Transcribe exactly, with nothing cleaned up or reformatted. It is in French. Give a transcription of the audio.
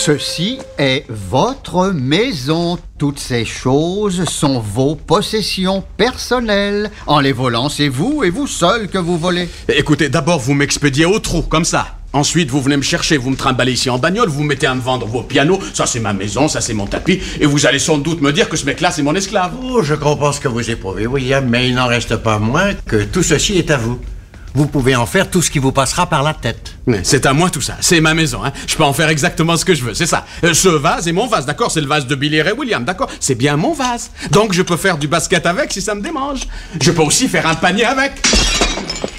Ceci est votre maison. Toutes ces choses sont vos possessions personnelles. En les volant, c'est vous et vous seul que vous volez. Écoutez, d'abord vous m'expédiez au trou, comme ça. Ensuite, vous venez me chercher, vous me trimballez ici en bagnole, vous mettez à me vendre vos pianos, ça c'est ma maison, ça c'est mon tapis, et vous allez sans doute me dire que ce mec-là c'est mon esclave. Oh, je comprends ce que vous éprouvez, William, mais il n'en reste pas moins que tout ceci est à vous. Vous pouvez en faire tout ce qui vous passera par la tête. Mais c'est à moi tout ça, c'est ma maison, hein. Je peux en faire exactement ce que je veux, c'est ça. Euh, ce vase est mon vase, d'accord? C'est le vase de Billy Ray Williams, d'accord? C'est bien mon vase. Donc je peux faire du basket avec si ça me démange. Je peux aussi faire un panier avec.